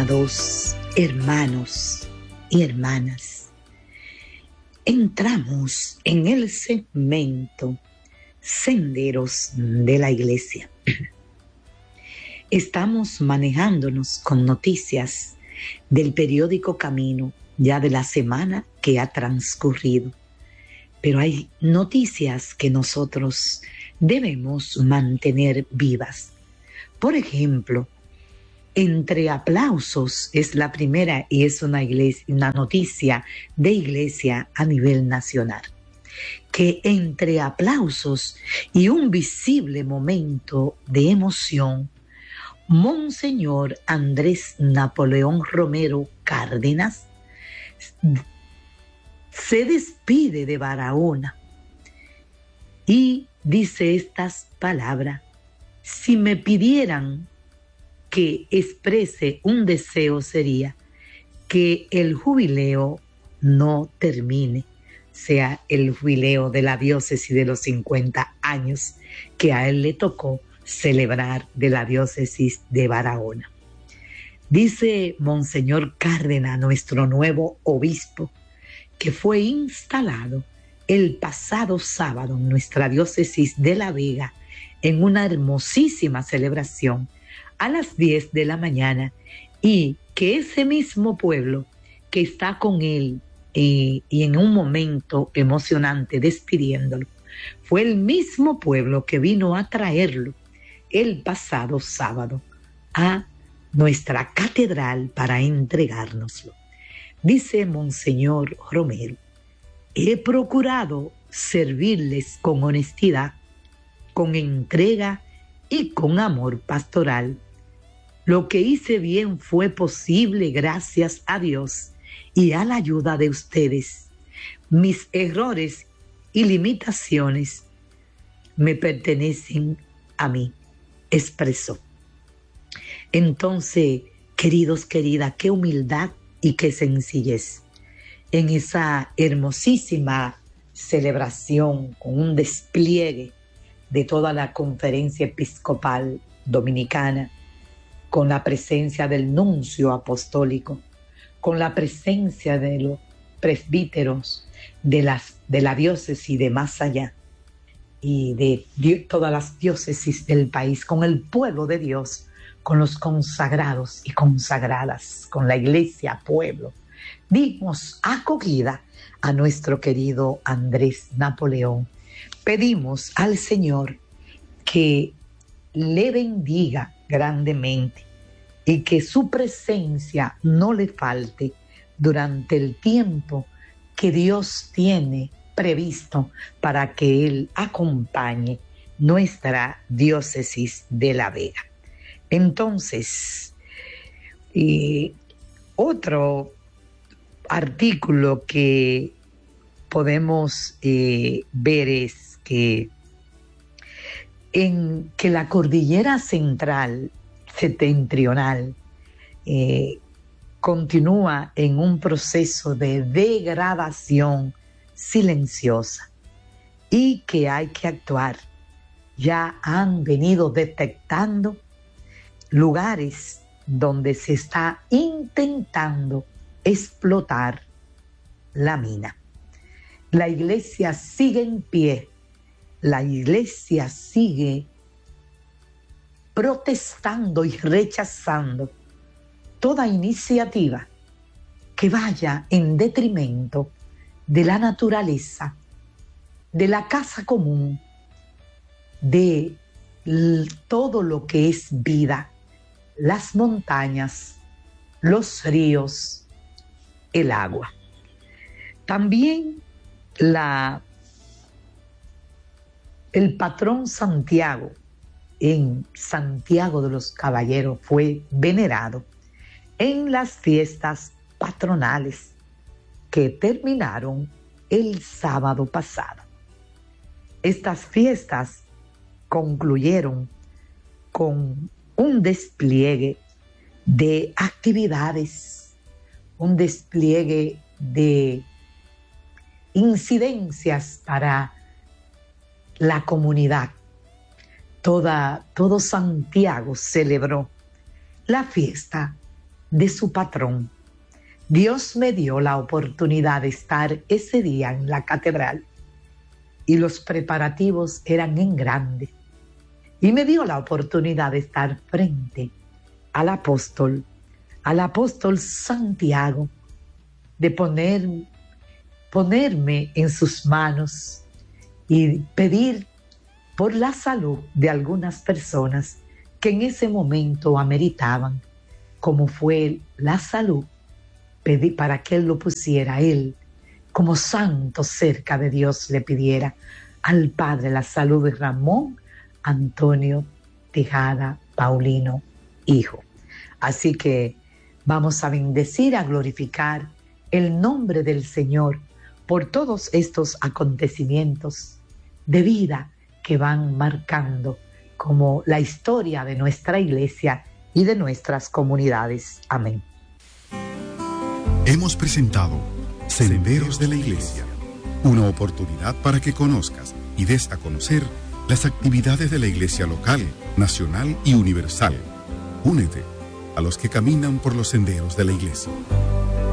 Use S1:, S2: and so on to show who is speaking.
S1: Amados hermanos y hermanas, entramos en el segmento Senderos de la Iglesia. Estamos manejándonos con noticias del periódico Camino, ya de la semana que ha transcurrido. Pero hay noticias que nosotros debemos mantener vivas. Por ejemplo, entre aplausos es la primera y es una noticia de iglesia a nivel nacional. Que entre aplausos y un visible momento de emoción, Monseñor Andrés Napoleón Romero Cárdenas se despide de Barahona y dice estas palabras: si me pidieran que exprese un deseo, sería que el jubileo no termine, sea el jubileo de la diócesis de los 50 años que a él le tocó celebrar de la diócesis de Barahona. Dice Monseñor Cárdenas, nuestro nuevo obispo, que fue instalado el pasado sábado en nuestra diócesis de La Vega en una hermosísima celebración a las 10 de la mañana, y que ese mismo pueblo que está con él y en un momento emocionante despidiéndolo, fue el mismo pueblo que vino a traerlo el pasado sábado a nuestra catedral para entregárnoslo. Dice Monseñor Romero: he procurado servirles con honestidad, con entrega y con amor pastoral. Lo que hice bien fue posible gracias a Dios y a la ayuda de ustedes. Mis errores y limitaciones me pertenecen a mí, expresó. Entonces, queridos, queridas, qué humildad y qué sencillez en esa hermosísima celebración con un despliegue de toda la Conferencia Episcopal Dominicana, con la presencia del nuncio apostólico, con la presencia de los presbíteros de la diócesis de más allá y de todas las diócesis del país, con el pueblo de Dios, con los consagrados y consagradas, con la iglesia, pueblo. Dimos acogida a nuestro querido Andrés Napoleón. Pedimos al Señor que le bendiga grandemente y que su presencia no le falte durante el tiempo que Dios tiene previsto para que Él acompañe nuestra diócesis de La Vega. Entonces, otro artículo que podemos ver es que la cordillera central septentrional continúa en un proceso de degradación silenciosa y que hay que actuar. Ya han venido detectando lugares donde se está intentando explotar la mina. La iglesia sigue en pie, la iglesia sigue protestando y rechazando toda iniciativa que vaya en detrimento de la naturaleza, de la casa común, de todo lo que es vida, las montañas, los ríos, el agua. También el patrón Santiago en Santiago de los Caballeros fue venerado en las fiestas patronales que terminaron el sábado pasado. Estas fiestas concluyeron con un despliegue de actividades, un despliegue de incidencias para la comunidad. Todo Santiago celebró la fiesta de su patrón. Dios me dio la oportunidad de estar ese día en la catedral y los preparativos eran en grande. Y me dio la oportunidad de estar frente al apóstol Santiago, de ponerme en sus manos y pedir por la salud de algunas personas que en ese momento ameritaban, como fue la salud. Pedí para que él lo pusiera, él como santo cerca de Dios le pidiera al Padre la salud de Ramón Antonio Tejada Paulino, hijo. Así que vamos a bendecir, a glorificar el nombre del Señor por todos estos acontecimientos de vida que van marcando como la historia de nuestra iglesia y de nuestras comunidades. Amén.
S2: Hemos presentado Senderos de la Iglesia, una oportunidad para que conozcas y des a conocer las actividades de la Iglesia local, nacional y universal. Únete a los que caminan por los senderos de la Iglesia.